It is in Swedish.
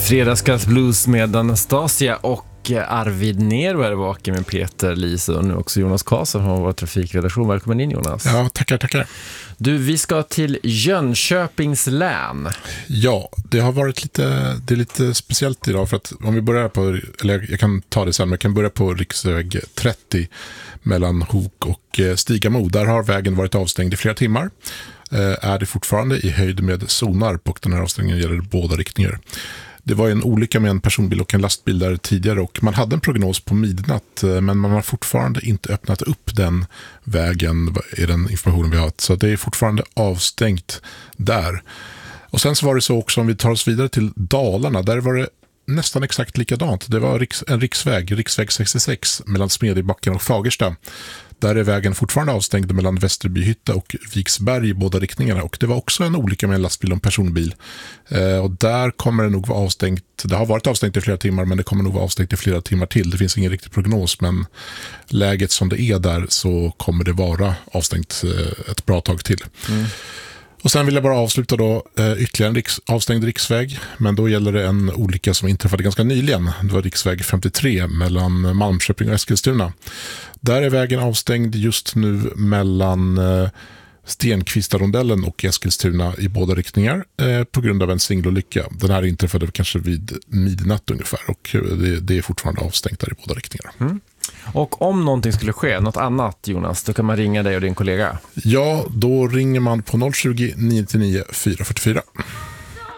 Fredagskast Blues med Anastasia och Arvid Nero är vaken med Peter Lise och nu också Jonas Karlsson från vår trafikredaktion. Välkommen in, Jonas. Ja, tackar. Du, vi ska till Jönköpings län. Ja, det har varit det är lite speciellt idag för att om vi börjar på, eller jag kan ta det sen, men jag kan börja på riksväg 30 mellan Hok och Stigamo. Där har vägen varit avstängd i flera timmar. Är det fortfarande i höjd med Sonarp och den här avstängningen gäller båda riktningar. Det var en olycka med en personbil och en lastbil där tidigare och man hade en prognos på midnatt men man har fortfarande inte öppnat upp den vägen i den informationen vi har. Så det är fortfarande avstängt där. Och sen så var det så också om vi tar oss vidare till Dalarna, där var det nästan exakt likadant. Det var en riksväg 66 mellan Smedjebacken och Fagersta. Där är vägen fortfarande avstängd mellan Västerbyhytta och Viksberg i båda riktningarna. Och det var också en olycka med en lastbil och en personbil. Och där kommer det nog vara avstängt. Det har varit avstängt i flera timmar men det kommer nog vara avstängt i flera timmar till. Det finns ingen riktig prognos men läget som det är där så kommer det vara avstängt ett bra tag till. Och sen vill jag bara avsluta då ytterligare en avstängd riksväg. Men då gäller det en olycka som inträffade ganska nyligen. Det var riksväg 53 mellan Malmköping och Eskilstuna. Där är vägen avstängd just nu mellan Stenkvistarondellen och Eskilstuna i båda riktningar på grund av en singelolycka. Den här inträffade kanske vid midnatt ungefär och det är fortfarande avstängt där i båda riktningarna. Och om någonting skulle ske, något annat Jonas, då kan man ringa dig och din kollega. Ja, då ringer man på 020 999 444.